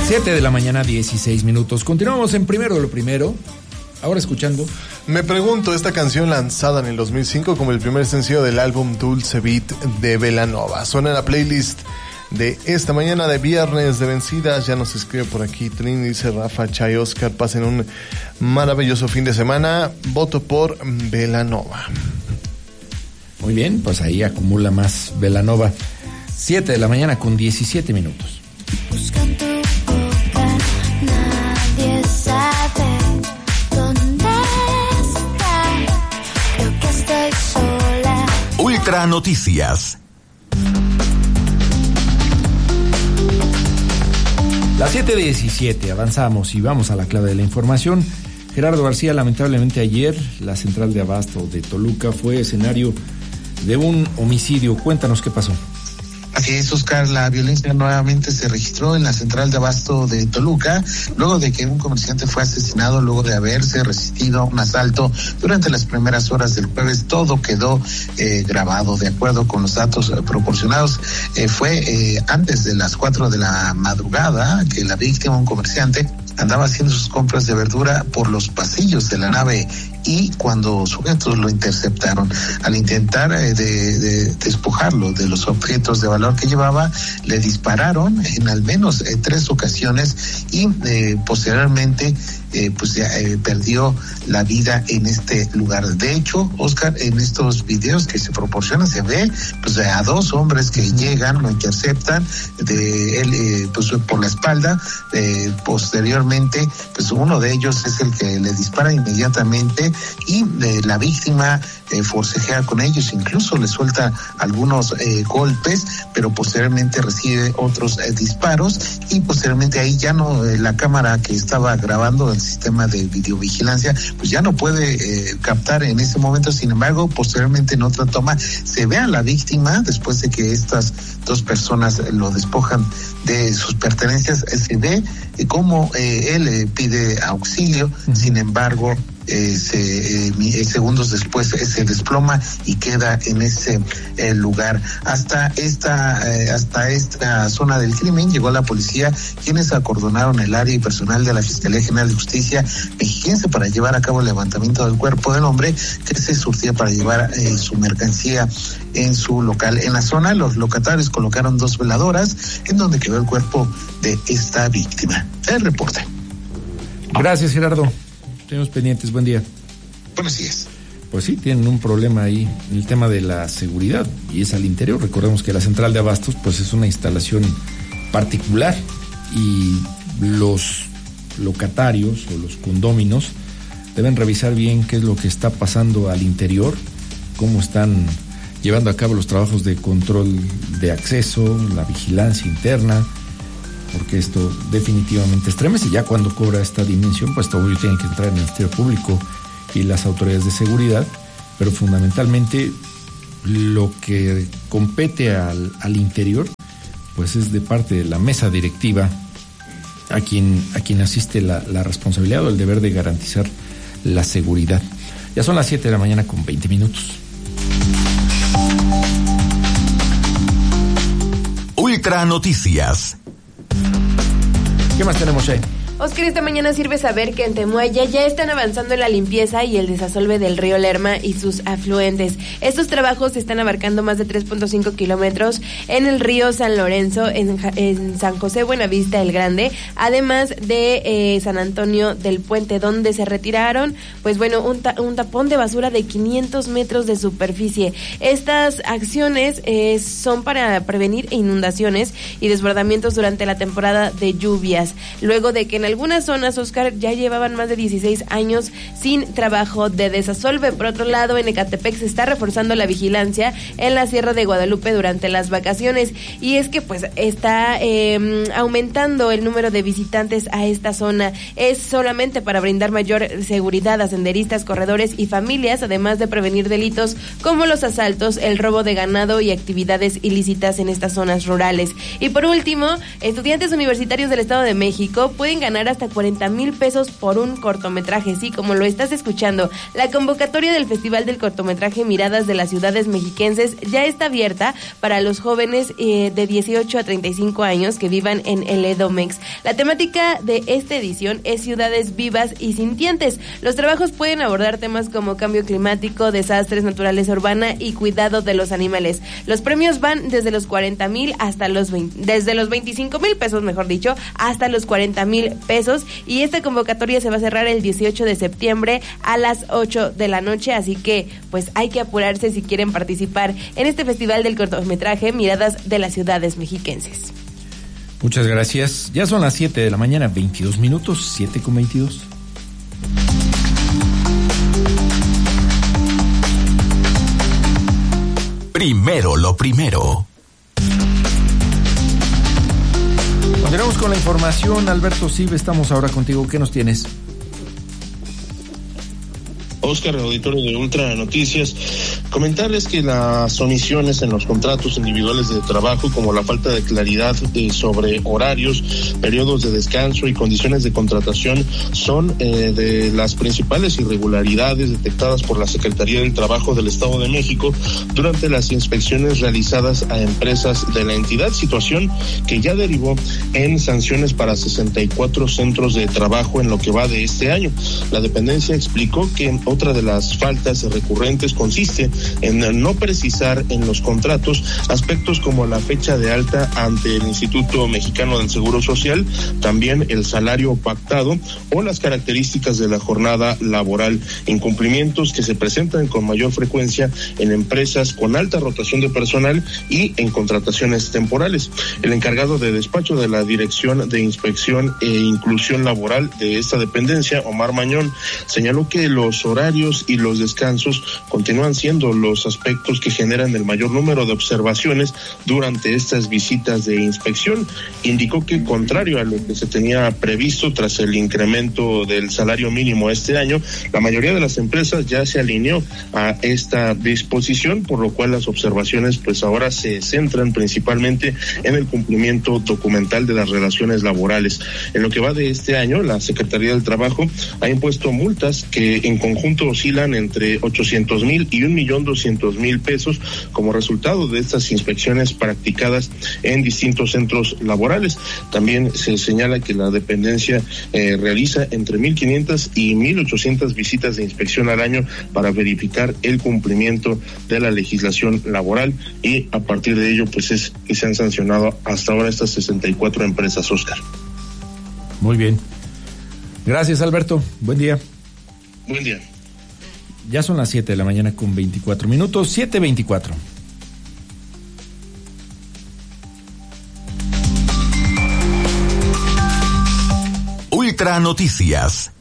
7 de la mañana, 16 minutos. Continuamos en Primero de lo Primero. Ahora escuchando. Me pregunto, esta canción lanzada en el 2005 como el primer sencillo del álbum Dulce Beat de Belanova. Suena en la playlist de esta mañana de viernes de vencidas. Ya nos escribe por aquí Trini, dice Rafa, Chay, Oscar, pasen un maravilloso fin de semana. Voto por Belanova. Muy bien, pues ahí acumula más Belanova. 7 de la mañana con 17 minutos. Buscan tu boca, nadie sabe dónde está. Creo que estoy sola. Ultra Noticias. Las 7:17, avanzamos y vamos a la clave de la información. Gerardo García, lamentablemente ayer la central de abasto de Toluca fue escenario de un homicidio. Cuéntanos qué pasó. Así es, Oscar, la violencia nuevamente se registró en la central de abasto de Toluca, luego de que un comerciante fue asesinado luego de haberse resistido a un asalto durante las primeras horas del jueves. Todo quedó grabado. De acuerdo con los datos proporcionados, fue antes de las 4 de la madrugada que la víctima, un comerciante, andaba haciendo sus compras de verdura por los pasillos de la nave y cuando sujetos lo interceptaron. Al intentar de despojarlo de los objetos de valor que llevaba, le dispararon en al menos 3 ocasiones y posteriormente perdió la vida en este lugar. De hecho, Oscar, en estos videos que se proporcionan se ve a 2 hombres que llegan, lo interceptan de él por la espalda. Posteriormente, uno de ellos es el que le dispara inmediatamente y la víctima forcejea con ellos, incluso le suelta algunos golpes, pero posteriormente recibe otros disparos y posteriormente ahí ya no, la cámara que estaba grabando el sistema de videovigilancia pues ya no puede captar en ese momento. Sin embargo, posteriormente en otra toma se ve a la víctima después de que estas 2 personas lo despojan de sus pertenencias. Se ve cómo él pide auxilio. Sin embargo, segundos después se desploma y queda en ese lugar. Hasta esta zona del crimen llegó la policía, quienes acordonaron el área y personal de la Fiscalía General de Justicia mexiquense para llevar a cabo el levantamiento del cuerpo del hombre que se surtía para llevar su mercancía en su local. En la zona, los locatarios colocaron 2 veladoras en donde quedó el cuerpo de esta víctima. El reporte. Gracias, Gerardo. Tenemos pendientes, buen día. Buenos días. Pues sí, tienen un problema ahí en el tema de la seguridad y es al interior. Recordemos que la central de abastos pues es una instalación particular y los locatarios o los condóminos deben revisar bien qué es lo que está pasando al interior, cómo están llevando a cabo los trabajos de control de acceso, la vigilancia interna, porque esto definitivamente estremece. Y ya cuando cobra esta dimensión, pues todo tiene que entrar el Ministerio Público y las autoridades de seguridad, pero fundamentalmente lo que compete al interior, pues es de parte de la mesa directiva a quien asiste la responsabilidad o el deber de garantizar la seguridad. Ya son las 7 de la mañana con 20 minutos. Ultra Noticias. ¿Qué más tenemos ahí? Oscar, esta mañana sirve saber que en Temuaya ya están avanzando en la limpieza y el desasolve del río Lerma y sus afluentes. Estos trabajos están abarcando más de 3.5 kilómetros en el río San Lorenzo, en San José Buenavista el Grande, además de San Antonio del Puente, donde se retiraron, un tapón de basura de 500 metros de superficie. Estas acciones son para prevenir inundaciones y desbordamientos durante la temporada de lluvias, luego de que en algunas zonas, Oscar, ya llevaban más de 16 años sin trabajo de desasolve. Por otro lado, en Ecatepec se está reforzando la vigilancia en la Sierra de Guadalupe durante las vacaciones, y es que pues está aumentando el número de visitantes a esta zona. Es solamente para brindar mayor seguridad a senderistas, corredores y familias, además de prevenir delitos como los asaltos, el robo de ganado y actividades ilícitas en estas zonas rurales. Y por último, estudiantes universitarios del Estado de México pueden ganar ganar hasta 40,000 pesos por un cortometraje. Sí, como lo estás escuchando, la convocatoria del Festival del Cortometraje Miradas de las Ciudades Mexiquenses ya está abierta para los jóvenes de 18 a 35 años que vivan en el Edomex. La temática de esta edición es ciudades vivas y sintientes. Los trabajos pueden abordar temas como cambio climático, desastres naturales urbana y cuidado de los animales. Los premios van desde los 40,000 hasta desde los 25,000 pesos, mejor dicho, hasta los 40,000 pesos, y esta convocatoria se va a cerrar el 18 de septiembre a las 8 de la noche, así que pues hay que apurarse si quieren participar en este Festival del Cortometraje Miradas de las Ciudades Mexiquenses. Muchas gracias. Ya son las 7 de la mañana, 22 minutos, 7:22. Primero lo primero. Continuamos con la información. Alberto Silva, estamos ahora contigo. ¿Qué nos tienes? Oscar, auditorio de Ultra Noticias, comentarles que las omisiones en los contratos individuales de trabajo, como la falta de claridad sobre horarios, periodos de descanso y condiciones de contratación, son de las principales irregularidades detectadas por la Secretaría del Trabajo del Estado de México durante las inspecciones realizadas a empresas de la entidad, situación que ya derivó en sanciones para 64 centros de trabajo en lo que va de este año. La dependencia explicó que otra de las faltas recurrentes consiste en no precisar en los contratos aspectos como la fecha de alta ante el Instituto Mexicano del Seguro Social, también el salario pactado o las características de la jornada laboral, incumplimientos que se presentan con mayor frecuencia en empresas con alta rotación de personal y en contrataciones temporales. El encargado de despacho de la Dirección de Inspección e Inclusión Laboral de esta dependencia, Omar Mañón, señaló que los horarios y los descansos continúan siendo los aspectos que generan el mayor número de observaciones durante estas visitas de inspección. Indicó que, contrario a lo que se tenía previsto tras el incremento del salario mínimo este año, la mayoría de las empresas ya se alineó a esta disposición, por lo cual las observaciones pues ahora se centran principalmente en el cumplimiento documental de las relaciones laborales. En lo que va de este año, la Secretaría del Trabajo ha impuesto multas que en conjunto oscilan entre 800,000 y 1,200,000 pesos como resultado de estas inspecciones practicadas en distintos centros laborales. También se señala que la dependencia realiza entre 1,500 y 1,800 visitas de inspección al año para verificar el cumplimiento de la legislación laboral, y a partir de ello pues es que se han sancionado hasta ahora estas 64 empresas, Oscar. Muy bien. Gracias, Alberto. Buen día. Buen día. Ya son las 7 de la mañana con 24 minutos, 7:24. Ultra Noticias.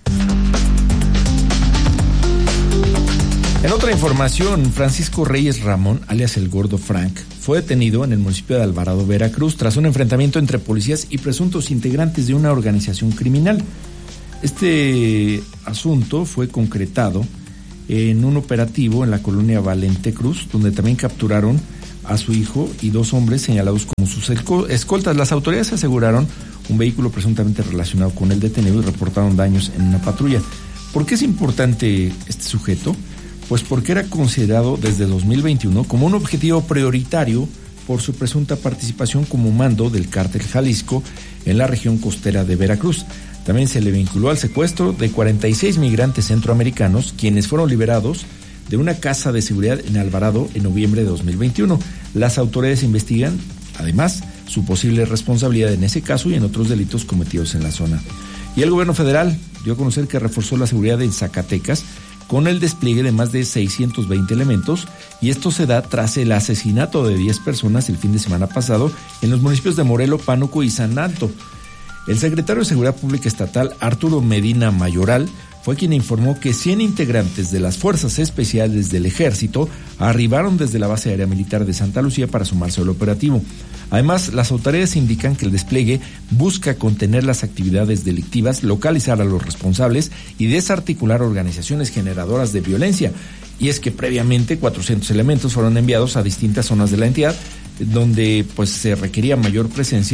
En otra información, Francisco Reyes Ramón, alias El Gordo Frank, fue detenido en el municipio de Alvarado, Veracruz, tras un enfrentamiento entre policías y presuntos integrantes de una organización criminal. Este asunto fue concretado en un operativo en la colonia Valente Cruz, donde también capturaron a su hijo y 2 hombres señalados como sus escoltas. Las autoridades aseguraron un vehículo presuntamente relacionado con el detenido y reportaron daños en una patrulla. ¿Por qué es importante este sujeto? Pues porque era considerado desde 2021 como un objetivo prioritario por su presunta participación como mando del Cártel Jalisco en la región costera de Veracruz. También se le vinculó al secuestro de 46 migrantes centroamericanos, quienes fueron liberados de una casa de seguridad en Alvarado en noviembre de 2021. Las autoridades investigan, además, su posible responsabilidad en ese caso y en otros delitos cometidos en la zona. Y el gobierno federal dio a conocer que reforzó la seguridad en Zacatecas con el despliegue de más de 620 elementos, y esto se da tras el asesinato de 10 personas el fin de semana pasado en los municipios de Morelos, Pánuco y San Alto. El secretario de Seguridad Pública Estatal, Arturo Medina Mayoral, fue quien informó que 100 integrantes de las Fuerzas Especiales del Ejército arribaron desde la base aérea militar de Santa Lucía para sumarse al operativo. Además, las autoridades indican que el despliegue busca contener las actividades delictivas, localizar a los responsables y desarticular organizaciones generadoras de violencia. Y es que previamente 400 elementos fueron enviados a distintas zonas de la entidad, donde pues se requería mayor presencia,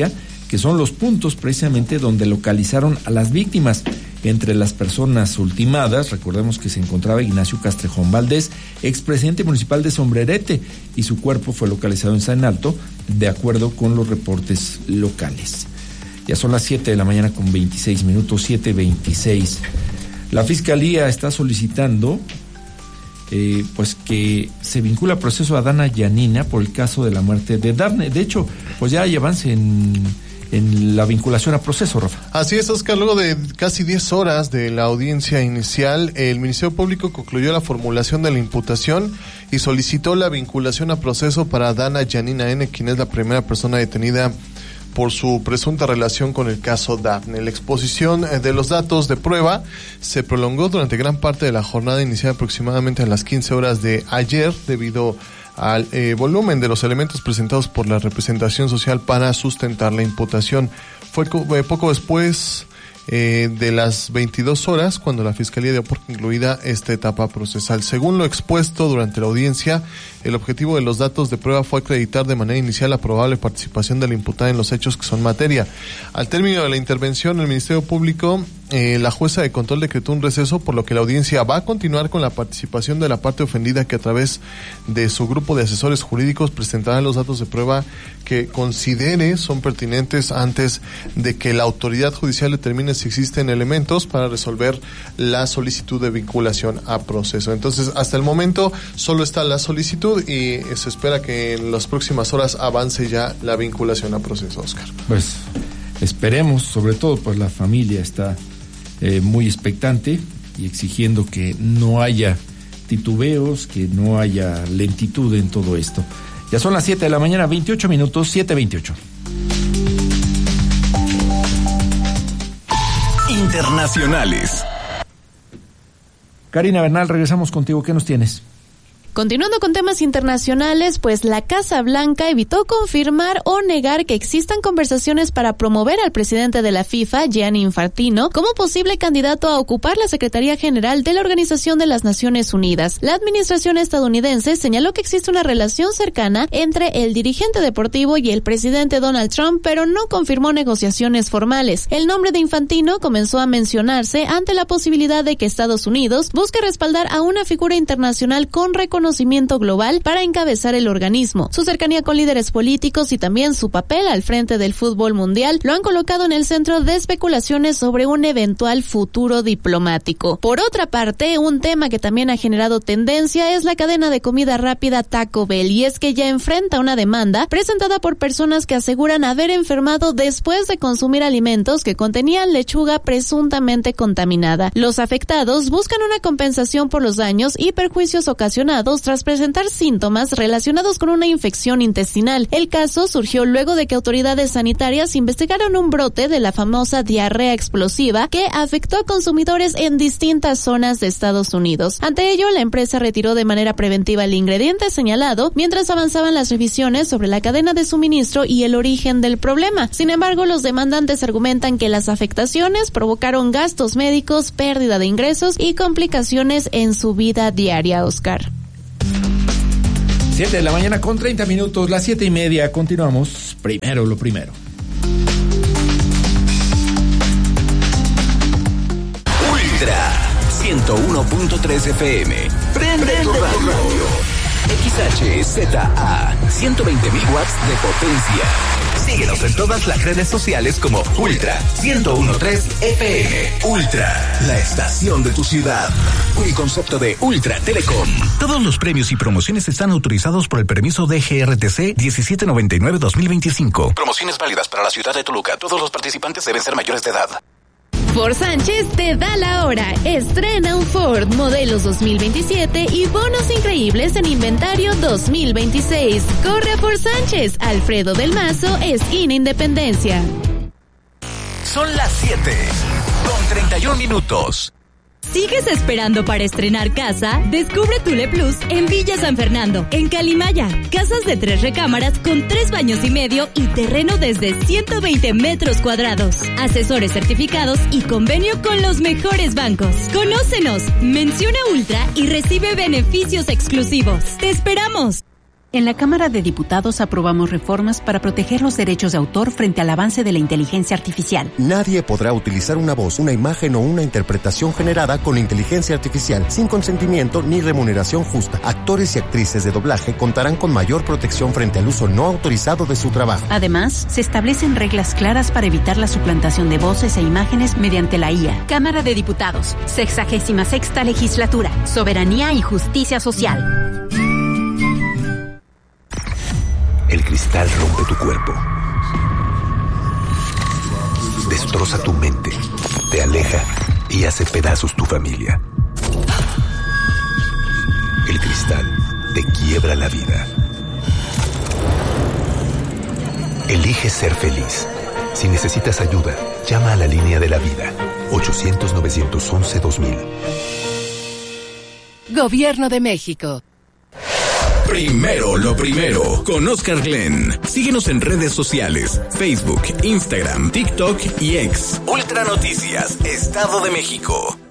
que son los puntos precisamente donde localizaron a las víctimas. Entre las personas ultimadas, recordemos que se encontraba Ignacio Castrejón Valdés, expresidente municipal de Sombrerete, y su cuerpo fue localizado en San Alto, de acuerdo con los reportes locales. Ya son las 7 de la mañana con 26 minutos, 7:26. La Fiscalía está solicitando pues que se vincula al proceso a Dana Yanina por el caso de la muerte de Dafne. De hecho, pues ya hay avance en la vinculación a proceso, Rafa. Así es, Oscar. Luego de casi 10 horas de la audiencia inicial, el Ministerio Público concluyó la formulación de la imputación y solicitó la vinculación a proceso para Dana Yanina N., quien es la primera persona detenida por su presunta relación con el caso Dafne. La exposición de los datos de prueba se prolongó durante gran parte de la jornada, iniciada aproximadamente a las 15 horas de ayer, debido al volumen de los elementos presentados por la representación social para sustentar la imputación. Fue poco después de las 22 horas cuando la Fiscalía dio por concluida esta etapa procesal. Según lo expuesto durante la audiencia, el objetivo de los datos de prueba fue acreditar de manera inicial la probable participación de la imputada en los hechos que son materia. Al término de la intervención, el Ministerio Público, la jueza de control decretó un receso, por lo que la audiencia va a continuar con la participación de la parte ofendida, que a través de su grupo de asesores jurídicos presentará los datos de prueba que considere son pertinentes antes de que la autoridad judicial determine si existen elementos para resolver la solicitud de vinculación a proceso. Entonces, hasta el momento solo está la solicitud y se espera que en las próximas horas avance ya la vinculación a proceso, Oscar. Pues esperemos, sobre todo pues la familia está muy expectante y exigiendo que no haya titubeos, que no haya lentitud en todo esto. Ya son las 7 de la mañana, 28 minutos, 7:28. Internacionales. Karina Bernal, regresamos contigo. ¿Qué nos tienes? Continuando con temas internacionales, pues la Casa Blanca evitó confirmar o negar que existan conversaciones para promover al presidente de la FIFA, Gianni Infantino, como posible candidato a ocupar la Secretaría General de la Organización de las Naciones Unidas. La administración estadounidense señaló que existe una relación cercana entre el dirigente deportivo y el presidente Donald Trump, pero no confirmó negociaciones formales. El nombre de Infantino comenzó a mencionarse ante la posibilidad de que Estados Unidos busque respaldar a una figura internacional con reconocimiento global para encabezar el organismo. Su cercanía con líderes políticos y también su papel al frente del fútbol mundial lo han colocado en el centro de especulaciones sobre un eventual futuro diplomático. Por otra parte, un tema que también ha generado tendencia es la cadena de comida rápida Taco Bell, y es que ya enfrenta una demanda presentada por personas que aseguran haber enfermado después de consumir alimentos que contenían lechuga presuntamente contaminada. Los afectados buscan una compensación por los daños y perjuicios ocasionados tras presentar síntomas relacionados con una infección intestinal. El caso surgió luego de que autoridades sanitarias investigaron un brote de la famosa diarrea explosiva que afectó a consumidores en distintas zonas de Estados Unidos. Ante ello, la empresa retiró de manera preventiva el ingrediente señalado mientras avanzaban las revisiones sobre la cadena de suministro y el origen del problema. Sin embargo, los demandantes argumentan que las afectaciones provocaron gastos médicos, pérdida de ingresos y complicaciones en su vida diaria, Oscar. 7 de la mañana con 30 minutos, las 7:30, continuamos. Primero lo primero. Ultra 101.3 FM. Prende tu radio. XHZA 120.000 watts de potencia. Síguenos en todas las redes sociales como Ultra 101.3 FM. Ultra, la estación de tu ciudad. Un concepto de Ultra Telecom. Todos los premios y promociones están autorizados por el permiso de GRTC 1799-2025. Promociones válidas para la ciudad de Toluca. Todos los participantes deben ser mayores de edad. Ford Sánchez te da la hora. Estrena un Ford modelos 2027 y bonos increíbles en inventario 2026. Corre a Ford Sánchez. Alfredo del Mazo, esquina Independencia. Son las 7:31. ¿Sigues esperando para estrenar casa? Descubre Tule Plus en Villa San Fernando, en Calimaya. Casas de 3 recámaras con 3 baños y medio y terreno desde 120 metros cuadrados. Asesores certificados y convenio con los mejores bancos. Conócenos, menciona Ultra y recibe beneficios exclusivos. ¡Te esperamos! En la Cámara de Diputados aprobamos reformas para proteger los derechos de autor frente al avance de la inteligencia artificial. Nadie podrá utilizar una voz, una imagen o una interpretación generada con inteligencia artificial sin consentimiento ni remuneración justa. Actores y actrices de doblaje contarán con mayor protección frente al uso no autorizado de su trabajo. Además, se establecen reglas claras para evitar la suplantación de voces e imágenes mediante la IA. Cámara de Diputados, 66ª Legislatura, Soberanía y Justicia Social. El cristal rompe tu cuerpo, destroza tu mente, te aleja y hace pedazos tu familia. El cristal te quiebra la vida. Elige ser feliz. Si necesitas ayuda, llama a la línea de la vida, 800-911-2000. Gobierno de México. Primero lo primero, con Oscar Glenn. Síguenos en redes sociales, Facebook, Instagram, TikTok y X. Ultra Noticias, Estado de México.